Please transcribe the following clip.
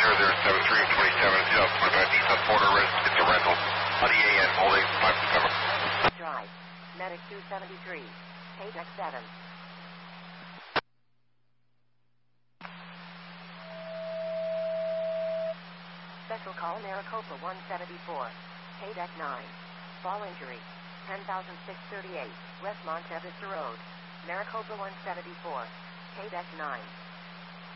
007327, 25 east on border risk, it's a rental. Audi AN, holding 5 Drive, Medic 273, Paydeck 7. Special call Maricopa 174, Paydeck 9. Fall injury, 10,638, West Monte Vista Road, Maricopa 174, Paydeck 9.